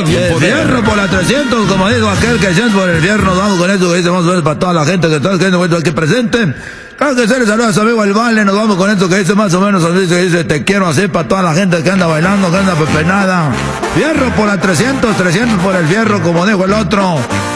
Radio Poder. Fierro por la 300, como digo aquel que siente por el fierro, nos vamos con eso que dice más o menos para toda la gente que está aquí presente. Claro que se le saluda a su amigo El Vale, nos vamos con esto que dice más o menos, que dice te quiero así para toda la gente que anda bailando, que anda pepenada. Fierro por la 300 por el fierro, como dijo el otro.